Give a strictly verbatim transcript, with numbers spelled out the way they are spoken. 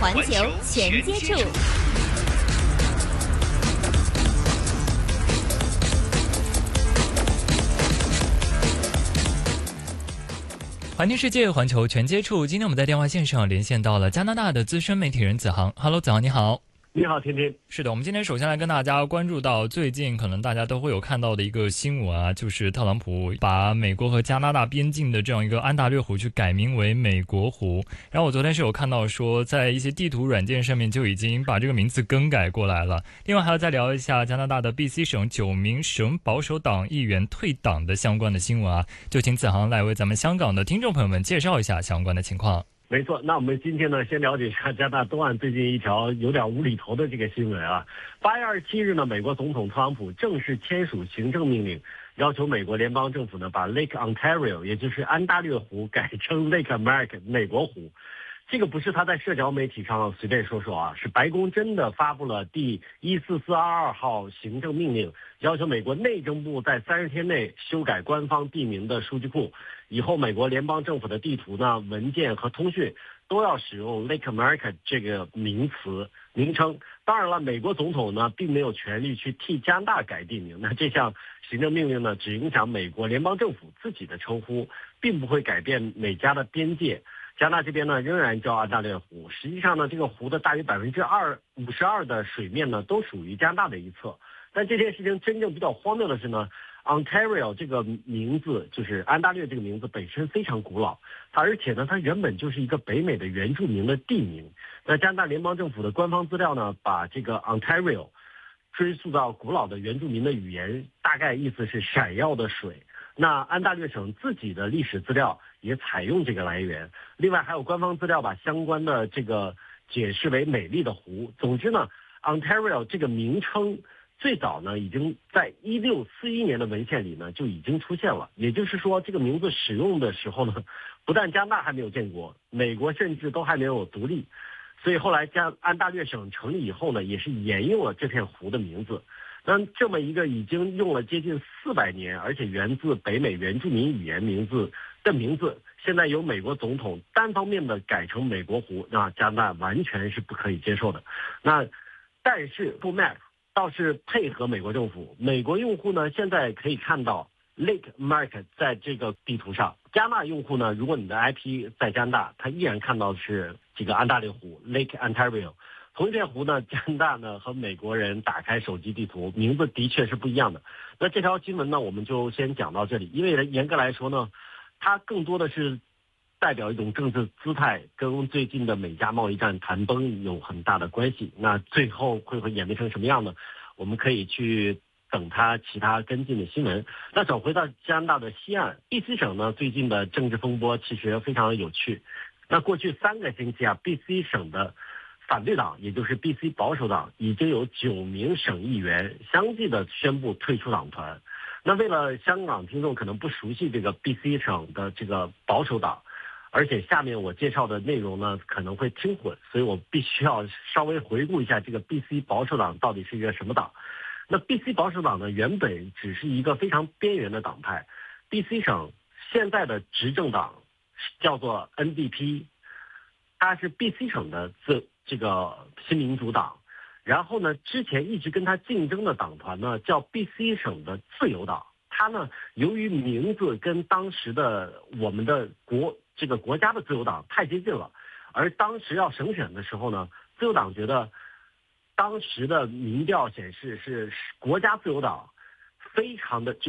环球全接触。 环听世界，环球全接触。今天我们在电话线上连线到了加拿大的资深媒体人子航。Hello， 子航你好。 你好，天天。 是的，我们今天首先来跟大家关注到最近可能大家都会有看到的一个新闻啊，就是特朗普把美国和加拿大边境的这样一个安大略湖去改名为美国湖。然后我昨天是有看到说，在一些地图软件上面就已经把这个名字更改过来了。另外还要再聊一下加拿大的 B C 省九名省保守党议员退党的相关的新闻啊，就请子航来为咱们香港的听众朋友们介绍一下相关的情况。 没错，那我们今天呢，先了解一下加拿大东岸最近一条有点无厘头的这个新闻啊。八月二十七日呢，美国总统特朗普正式签署行政命令，要求美国联邦政府呢把 Lake Ontario， 也就是安大略湖改成 Lake America 美国湖。这个不是他在社交媒体上随便说说啊，是白宫真的发布了第一四四二二号行政命令，要求美国内政部在三十天内修改官方地名的数据库。以后美国联邦政府的地图呢、文件和通讯都要使用 Lake America 这个名词名称。当然了，美国总统呢并没有权利去替加拿大改地名。那这项行政命令呢，只影响美国联邦政府自己的称呼，并不会改变美加的边界。加拿大这边呢仍然叫安大略湖，实际上呢这个湖的大约百分之二五十二的水面呢都属于加拿大的一侧。但这件事情真正比较荒谬的是呢，Ontario 这个名字，就是安大略这个名字本身非常古老，它而且呢它原本就是一个北美的原住民的地名。那加拿大联邦政府的官方资料呢，把这个 Ontario 追溯到古老的原住民的语言，大概意思是闪耀的水。那安大略省自己的历史资料也采用这个来源，另外还有官方资料把相关的这个解释为美丽的湖。总之呢 Ontario 这个名称最早呢已经在一六四一年的文献里呢就已经出现了，也就是说这个名字使用的时候呢，不但加拿大还没有建国，美国甚至都还没有独立。所以后来加安大略省成立以后呢，也是沿用了这片湖的名字。那这么一个已经用了接近四百年，而且源自北美原住民语言名字的名字，现在由美国总统单方面的改成美国湖，那加拿大完全是不可以接受的。那但是 Google Map 倒是配合美国政府，美国用户呢现在可以看到 Lake America 在这个地图上，加拿大用户呢，如果你的 I P 在加拿大，他依然看到的是这个安大略湖 Lake Ontario。同一片湖呢，加拿大呢和美国人打开手机地图，名字的确是不一样的。那这条新闻呢，我们就先讲到这里，因为严格来说呢，它更多的是代表一种政治姿态，跟最近的美加贸易战谈崩有很大的关系。那最后会会演变成什么样呢？我们可以去等它其他跟进的新闻。那转回到加拿大的西岸 B C 省呢，最近的政治风波其实非常有趣。那过去三个星期啊 ，B C 省的反对党，也就是 B C 保守党，已经有九名省议员相继的宣布退出党团。那为了香港听众可能不熟悉这个 B C 省的这个保守党，而且下面我介绍的内容呢可能会听混，所以我必须要稍微回顾一下这个 B C 保守党到底是一个什么党。那 B C 保守党呢，原本只是一个非常边缘的党派。B C 省现在的执政党叫做 N D P， 它是 B C 省的自这个新民主党。然后呢，之前一直跟他竞争的党团呢叫 B C 省的自由党。它呢由于名字跟当时的我们的国这个国家的自由党太接近了，而当时要省选的时候呢，自由党觉得当时的民调显示是国家自由党非常的